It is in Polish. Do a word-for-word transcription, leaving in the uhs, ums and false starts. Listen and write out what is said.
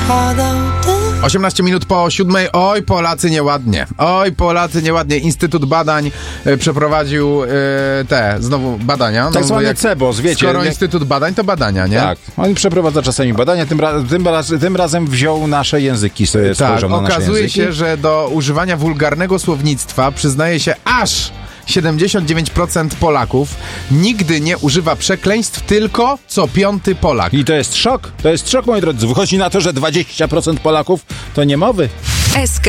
osiemnaście minut po siódmej. Oj, Polacy nieładnie. Oj, Polacy nieładnie. Instytut Badań e, przeprowadził e, te, znowu badania. Tak no, zwane jak, CEBOS, wiecie. Skoro jak... Instytut Badań, to badania, nie? Tak. On przeprowadza czasami badania, tym, ra- tym, raz, tym razem wziął nasze języki. Sobie tak, na nasze okazuje języki. się, że do używania wulgarnego słownictwa przyznaje się aż siedemdziesiąt dziewięć procent Polaków. Nigdy nie używa przekleństw, tylko co piąty Polak. I to jest szok. To jest szok, moi drodzy. Wychodzi na to, że dwadzieścia procent Polaków to niemowy.